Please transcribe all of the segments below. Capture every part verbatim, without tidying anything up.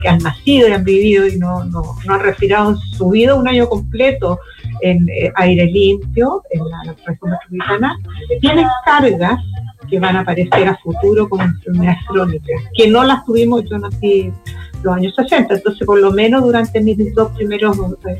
que han nacido y han vivido y no, no, no han respirado en su vida un año completo en eh, aire limpio, en la, la región metropolitana, tienen cargas que van a aparecer a futuro como enfermedades crónicas, que no las tuvimos, yo nací en los años sesenta, entonces por lo menos durante mis dos primeros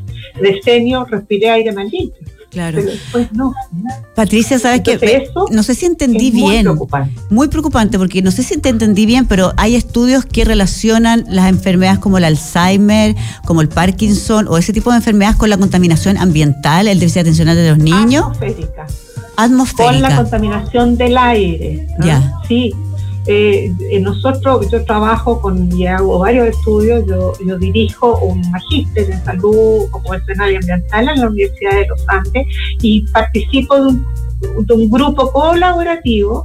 decenios respiré aire más limpio. Claro. Pero después no. Patricia, sabes Entonces, que eso no sé si entendí es bien. Muy preocupante. Muy preocupante, porque no sé si te entendí bien, pero hay estudios que relacionan las enfermedades como el Alzheimer, como el Parkinson o ese tipo de enfermedades con la contaminación ambiental, el déficit atencional de los niños. Atmosférica. Atmosférica. Con la contaminación del aire. ¿No? Ya. Sí. Eh, nosotros, yo trabajo con y hago varios estudios, yo, yo dirijo un magíster en salud ocupacional y ambiental en la Universidad de los Andes y participo de un, de un grupo colaborativo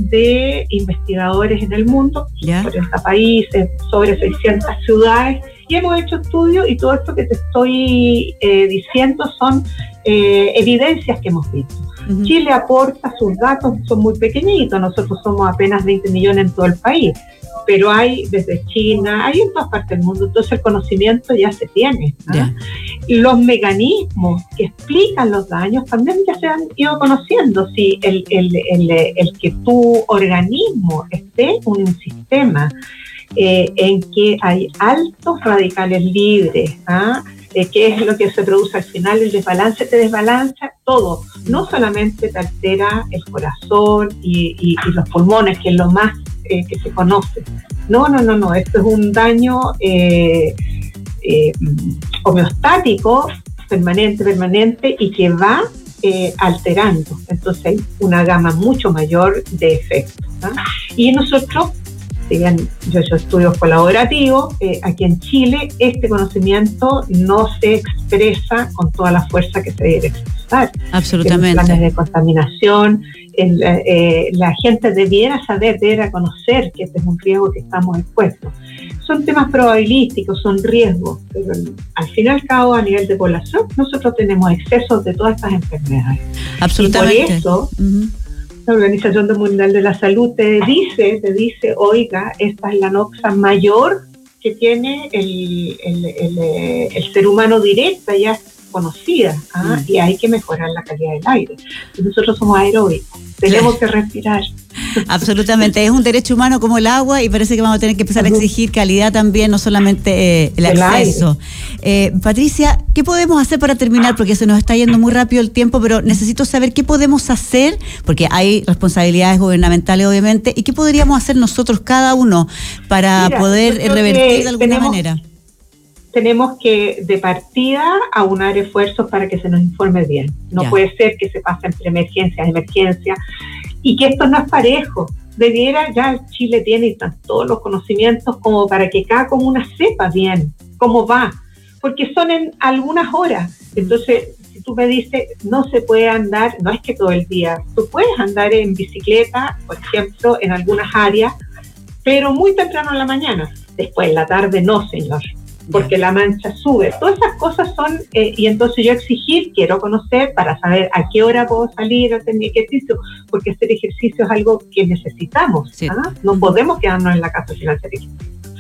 de investigadores en el mundo, yeah. cuarenta países, sobre seiscientas ciudades, y hemos hecho estudios y todo esto que te estoy eh, diciendo son eh, evidencias que hemos visto. Uh-huh. Chile aporta, sus datos son muy pequeñitos, nosotros somos apenas veinte millones en todo el país, pero hay desde China, hay en todas partes del mundo, entonces el conocimiento ya se tiene. ¿no? Yeah. Los mecanismos que explican los daños también ya se han ido conociendo. Si el, el, el, el que tu organismo esté en un sistema eh, en que hay altos radicales libres, ¿ah? Eh, qué es lo que se produce al final, el desbalance, te desbalanza todo, no solamente te altera el corazón y, y, y los pulmones, que es lo más eh, que se conoce, no, no, no, no, esto es un daño eh, eh, homeostático, permanente, permanente y que va eh, alterando, entonces hay una gama mucho mayor de efectos, ¿no? Y nosotros, si bien yo he hecho estudios colaborativos, eh, aquí en Chile este conocimiento no se expresa con toda la fuerza que se debe expresar. Absolutamente. En los planes de contaminación, en, eh, la gente debiera saber, debiera conocer que este es un riesgo que estamos expuestos. Son temas probabilísticos, son riesgos, pero al fin y al cabo a nivel de población nosotros tenemos excesos de todas estas enfermedades. Absolutamente. Y por eso... Uh-huh. La Organización Mundial de la Salud te dice, te dice, oiga, esta es la noxa mayor que tiene el, el, el, el ser humano directa, ya conocida, ¿ah? mm. y hay que mejorar la calidad del aire. Y nosotros somos aeróbicos, tenemos que respirar. Absolutamente, es un derecho humano como el agua y parece que vamos a tener que empezar a exigir calidad también, no solamente eh, el, el acceso. Eh, Patricia, ¿qué podemos hacer para terminar? Porque se nos está yendo muy rápido el tiempo, pero necesito saber qué podemos hacer, porque hay responsabilidades gubernamentales obviamente, y qué podríamos hacer nosotros cada uno para Mira, poder revertir de alguna tenemos, manera. Tenemos que de partida aunar esfuerzos para que se nos informe bien. No ya. puede ser que se pasen entre emergencias, emergencias, y que esto no es parejo. Debiera, ya Chile tiene todos los conocimientos como para que cada comuna sepa bien cómo va, porque son en algunas horas. Entonces, si tú me dices, no se puede andar, no es que todo el día, tú puedes andar en bicicleta, por ejemplo, en algunas áreas, pero muy temprano en la mañana. Después en la tarde no, señor, porque la mancha sube. Todas esas cosas son, eh, y entonces yo exigir, quiero conocer para saber a qué hora puedo salir a hacer mi ejercicio, porque hacer ejercicio es algo que necesitamos. Sí. ¿ah? No podemos quedarnos en la casa sin hacer ejercicio.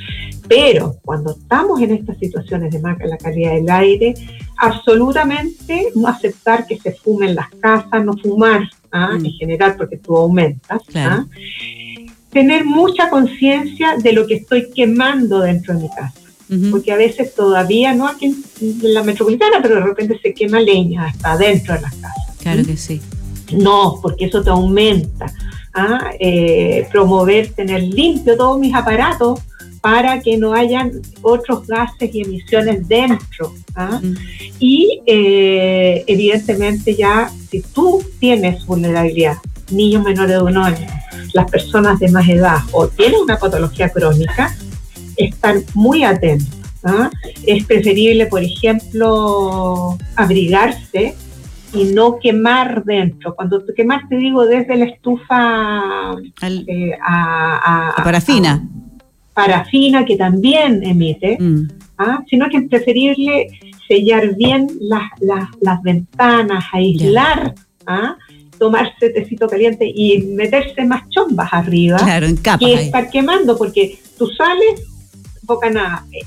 Pero cuando estamos en estas situaciones de mala calidad del aire, absolutamente no aceptar que se fume en las casas, no fumar ¿ah? mm. en general, porque tú aumentas. Claro. ¿ah? Tener mucha conciencia de lo que estoy quemando dentro de mi casa. Uh-huh. Porque a veces todavía, no aquí en la metropolitana, pero de repente se quema leña hasta dentro de las casas. Claro ¿sí? que sí. No, porque eso te aumenta. ¿ah? Eh, promover, tener limpio todos mis aparatos para que no hayan otros gases y emisiones dentro. ¿ah? Uh-huh. Y eh, evidentemente ya, si tú tienes vulnerabilidad, niños menores de un año, las personas de más edad o tienen una patología crónica, estar muy atentos. ¿ah? Es preferible, por ejemplo, abrigarse y no quemar dentro. Cuando quemar te digo desde la estufa Al, eh, a, a, a parafina. A parafina que también emite, mm. ¿ah? Sino que es preferible sellar bien las, las, las ventanas, aislar, ¿ah? tomarse tecito caliente y meterse más chombas arriba, claro, en capas, que estar quemando, porque tú sales enfocan a